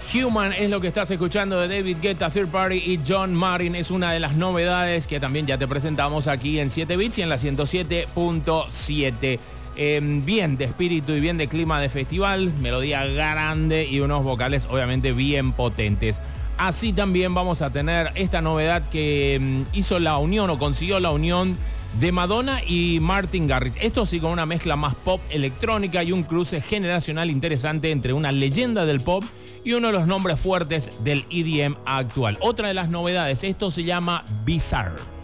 Human es lo que estás escuchando de David Guetta, Third Party y John Marin. Es una de las novedades que también ya te presentamos aquí en 7 Bits y en la 107.7. Bien de espíritu y bien de clima de festival, melodía grande y unos vocales obviamente bien potentes. Así también vamos a tener esta novedad que hizo la unión o consiguió la unión de Madonna y Martin Garrix. Esto sí con una mezcla más pop electrónica y un cruce generacional interesante entre una leyenda del pop y uno de los nombres fuertes del EDM actual. Otra de las novedades, esto se llama Bizarre.